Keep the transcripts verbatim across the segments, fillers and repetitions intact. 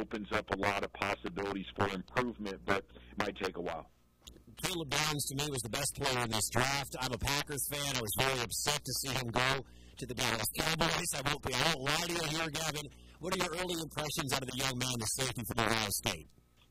opens up a lot of possibilities for improvement, but it might take a while. Caleb Downs, to me, was the best player in this draft. I'm a Packers fan. I was very upset to see him go to the Dallas Cowboys. I won't, be, I won't lie to you here, Gavin. What are your early impressions out of the young man, the safety from Ohio State?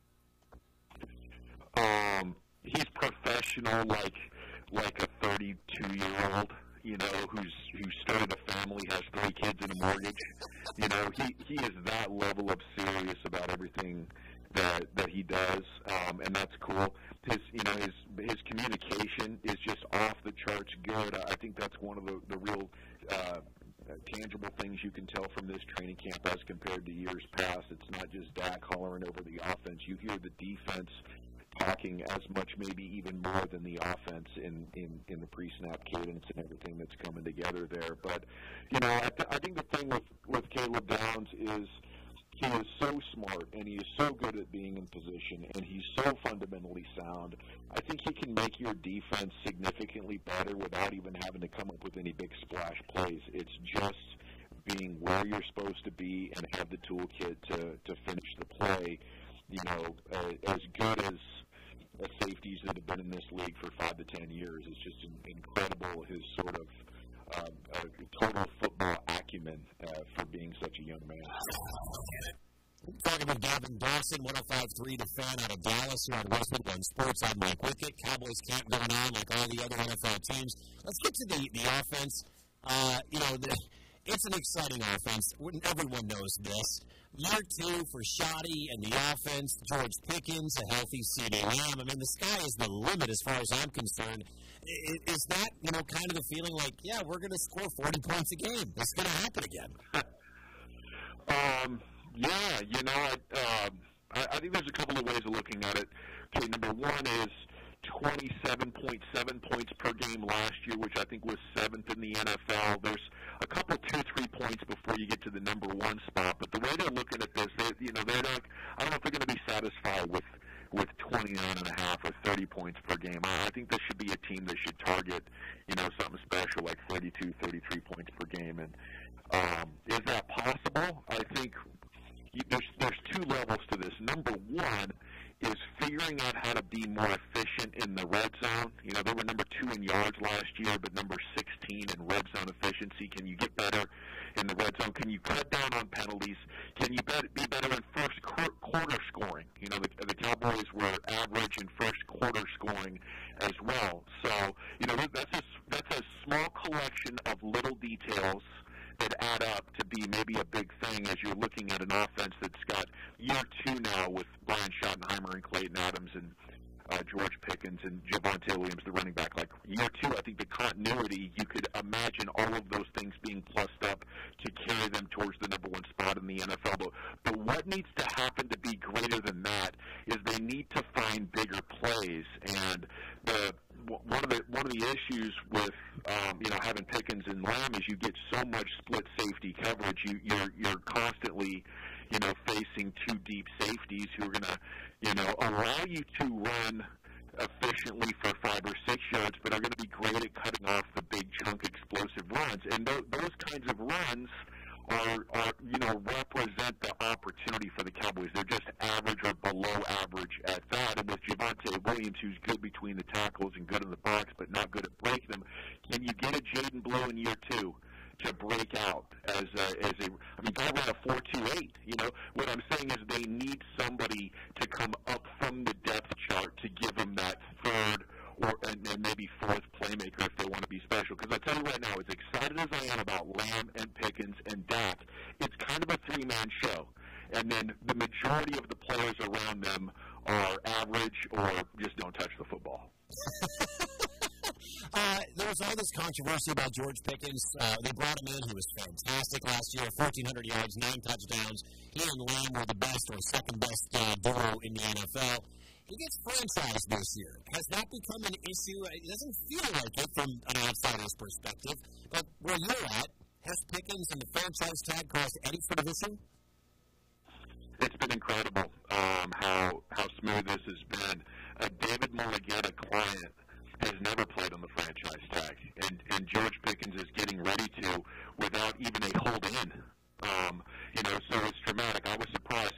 Um, he's professional, like like a thirty-two-year-old, you know, who's who started a family, has three kids and a mortgage. You know, he, he is that level of serious about everything that that he does, um, and that's cool. His, you know, his his communication is just off the charts good. I think that's one of the the real uh, tangible things you can tell from this training camp as compared to years past. It's not just Dak hollering over the offense. You hear the defense talking as much, maybe even more than the offense in, in, in the pre-snap cadence and everything that's coming together there. But, you know, I, th- I think the thing with, with Caleb Downs is he is so smart and he is so good at being in position and he's so fundamentally sound. I think he can make your defense significantly better without even having to come up with any big splash plays. It's just being where you're supposed to be and have the toolkit to, to finish the play. You know, uh, as good as uh, safeties that have been in this league for five to ten years. It's just incredible his sort of uh, uh, total football acumen uh, for being such a young man. Talking about Gavin Dawson, one oh five point three The Fan out of Dallas here on Westwood One Sports. I'm Mike Wickett. Cowboys camp going on like all the other N F L teams. Let's get to the, the offense. Uh, you know, the, it's an exciting offense. Everyone knows this. Year two for Shoddy and the offense, George Pickens, a healthy CeeDee Lamb. I mean, the sky is the limit as far as I'm concerned. Is that, you know, kind of the feeling like, yeah, we're going to score forty points a game? It's going to happen again. um, yeah, you know, I, uh, I, I think there's a couple of ways of looking at it. Okay, number one is twenty-seven point seven points per game last year, which I think was seventh in the N F L. There's a couple, two, three points before you get to the number one spot. But the way they're looking at this, they, you know, they're not. I don't know if they're going to be satisfied with with twenty-nine and a half or thirty points per game. I, I think this should be a team that should target, you know, something special like thirty-two, thirty-three points per game. And um, is that possible? I think you, there's there's two levels to this. Number one is figuring out how to be more efficient in the red zone. You know, they were number two in yards last year, but number sixteen in red zone efficiency. Can you get better in the red zone? Can you cut down on penalties? Can you be better in first quarter scoring? You know, the, the Cowboys were average in first quarter scoring as well. So, you know, that's a, that's a small collection of little details that add up to be maybe a big thing as you're looking at an offense that's got year two now with Brian Schottenheimer and Clayton Adams and uh, George Pickens and Javonte Williams, the running back. Like year two, I think the continuity, you could imagine all of those things being plussed up to carry them towards the number one spot in the N F L. But, but what needs to happen to be greater than that is they need to find bigger plays. And the one of the one of the issues with um, you know having Pickens and Lamb is you get so much split safety coverage. You, you're you're constantly you know facing two deep safeties who are going to you know allow you to run efficiently for five or six yards, but are going to be great at cutting off the big chunk explosive runs. And th- those kinds of runs are, are you know represent the opportunity for the Cowboys. They're just average or below average at that. And with Javonte Williams, who's good between the tackles and good in the box, but not good at breaking them, can you get a Jaden Blue in year two to break out as a, as a I mean, guy ran a four two eight. You know, what I'm saying is they need somebody to come up from the depth chart to give them that third or and, and maybe fourth playmaker if they want to be special. Because I tell you right now, as excited as I am about Lamb and Pickens and Dak, it's kind of a three-man show. And then the majority of the players around them are average or just don't touch the football. Uh, there was all this controversy about George Pickens. Uh, they brought him in. He was fantastic last year, fourteen hundred yards, nine touchdowns. He and Lamb were the best or second best uh, duo in the N F L. He gets franchised this year. Has that become an issue? It doesn't feel like it from an outsider's perspective. But where you're at, has Pickens and the franchise tag caused any sort of issue? It's been incredible um, how how smooth this has been. A David Mulligetta client has never played on the franchise tag, and, and George Pickens is getting ready to without even a hold in. Um, you know, so it's dramatic. I was surprised if, you know,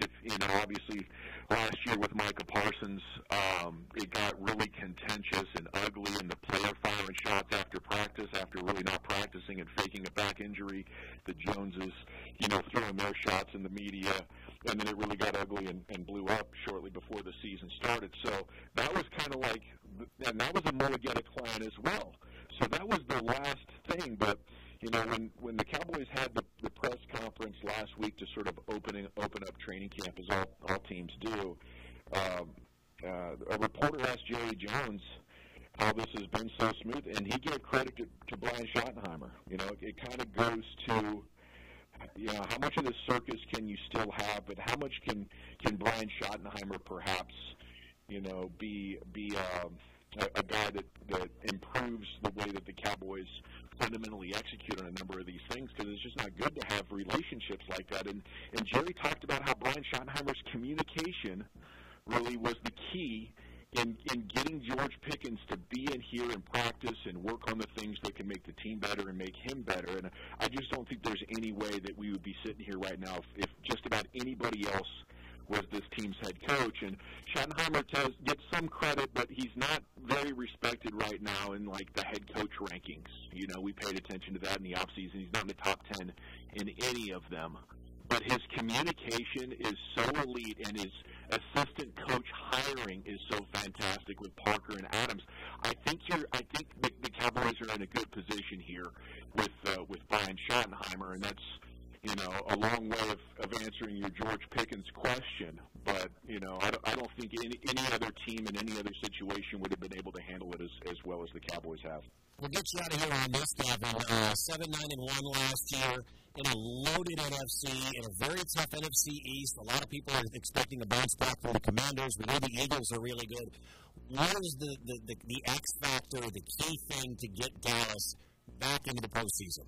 know, obviously last year with Micah Parsons, um, it got really contentious and ugly, and the player firing shots after practice, after really not practicing and faking a back injury. The Joneses, you know, throwing their shots in the media, and then it really got ugly and, and blew up shortly before the season started. So that was kind of like, and that was a Mulligenic plan as well. So that was the last thing, but you know, when, when the Cowboys had the, the press conference last week to sort of opening, open up training camp, as all, all teams do, um, uh, a reporter asked Jerry Jones how this has been so smooth, and he gave credit to, to Brian Schottenheimer. You know, it, it kind of goes to, you know, how much of the circus can you still have, but how much can, can Brian Schottenheimer perhaps, you know, be, be um, a, a guy that, that improves the way that the Cowboys fundamentally execute on a number of these things, because it's just not good to have relationships like that. And, and Jerry talked about how Brian Schottenheimer's communication really was the key in, in getting George Pickens to be in here and practice and work on the things that can make the team better and make him better. And I just don't think there's any way that we would be sitting here right now if, if just about anybody else was this team's head coach. And Schottenheimer does get some credit, but he's not very respected right now in, like, the head coach rankings. You know, we paid attention to that in the offseason. He's not in the top ten in any of them. But his communication is so elite, and his assistant coach hiring is so fantastic with Parker and Adams. I think you're. I think the, the Cowboys are in a good position here with uh, with Brian Schottenheimer, and that's, you know, a long way of, of answering your George Pickens question. But, you know, I don't, I don't think any, any other team in any other situation would have been able to handle it as, as well as the Cowboys have. We'll get you out of here on this, Gavin. Uh, seven nine and one last year in a loaded N F C, in a very tough N F C East. A lot of people are expecting a bounce back from the Commanders. We know the Eagles are really good. What is the, the, the, the X factor, the key thing to get Dallas back into the postseason?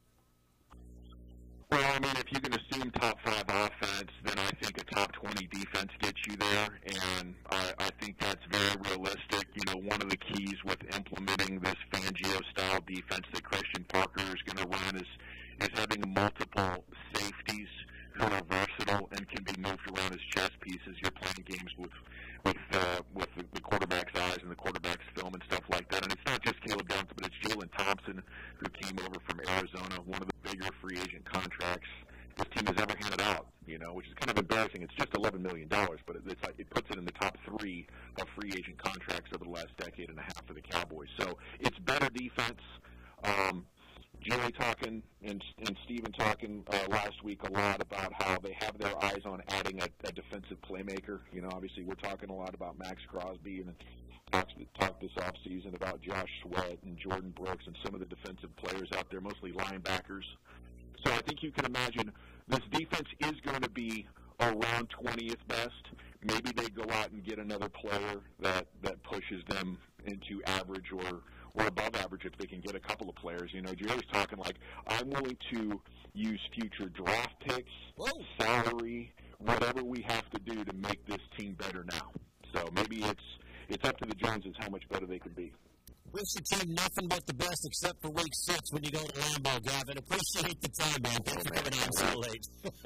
Well, I mean, if you can assume top five offense, then I think a top twenty defense gets you there, and I, I think that's very realistic. You know, one of the keys with implementing this Fangio-style defense that Christian Parker is going to run is, is having multiple safeties who are versatile and can be moved around as chess pieces. You're playing games with with uh, with the, the quarterback's eyes and the quarterback's film and stuff like that. And it's not just Caleb Johnson, but it's Jalen Thompson, who came over from Arizona, one of the bigger free agent contracts this team has ever handed out, you know, which is kind of embarrassing. It's just eleven million dollars, but it, it's like, it puts it in the top three of free agent contracts over the last decade and a half for the Cowboys. So it's better defense. Um, Jerry talking and, and Steven talking uh, last week a lot about how they have their eyes on adding a, a defensive playmaker. You know, obviously we're talking a lot about Max Crosby, and talked talk this offseason about Josh Sweat and Jordan Brooks and some of the defensive players out there, mostly linebackers. So I think you can imagine this defense is going to be around twentieth best. Maybe they go out and get another player that, that pushes them into average or or above average if they can get a couple of players. You know, Jerry's talking like, I'm willing to use future draft picks, Whoa. salary, whatever we have to do to make this team better now. So maybe it's it's up to the Joneses how much better they could be. Wish your team nothing but the best except for week six when you go to Lambeau, Gavin. Appreciate the time, man. Thanks for coming on so late.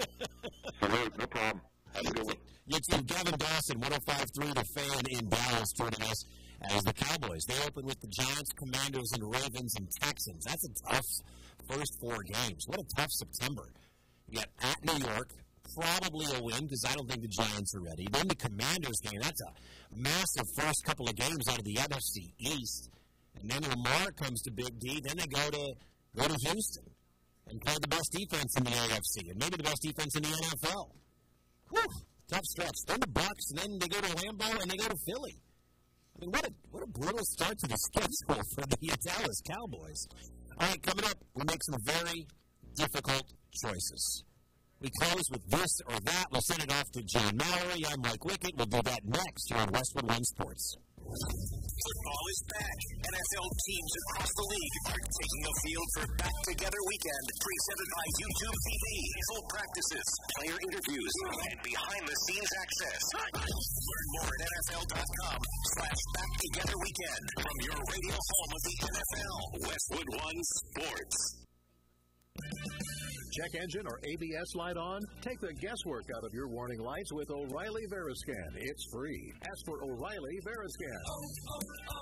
no, no problem. Have a good one. You too. Gavin Dawson, one oh five point three The Fan in Dallas, joining us as the Cowboys. They open with the Giants, Commanders, and Ravens and Texans. That's a tough first four games. What a tough September. You got at New York, probably a win because I don't think the Giants are ready. Then the Commanders game. That's a massive first couple of games out of the N F C East. And then Lamar comes to Big D. Then they go to go to Houston and play the best defense in the A F C and maybe the best defense in the N F L. Whew, tough stretch. Then the Bucs, and then they go to Lambeau and they go to Philly. I mean, what a what a brutal start to the schedule for the Dallas Cowboys. All right, coming up, we make some very difficult choices. We close with this or that. We'll send it off to John Mallory. I'm Mike Wickett. We'll do that next here on Westwood One Sports. Football is back. N F L teams across the league are taking a field for Back Together Weekend, presented by YouTube T V. Full practices, player interviews, and behind-the-scenes access. Learn more at N F L dot com slash Back Together Weekend from your radio home of the N F L. Westwood One Sports. check engine or A B S light on? Take the guesswork out of your warning lights with O'Reilly Veriscan. It's free. Ask for O'Reilly Veriscan.